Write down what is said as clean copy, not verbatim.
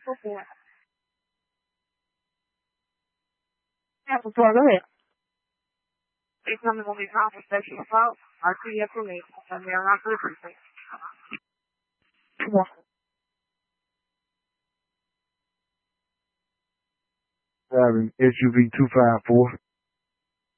Yeah, go ahead. It's something will be accomplished sexual assault, RT information, and they are not for the precinct. Come on. Driving SUV 254.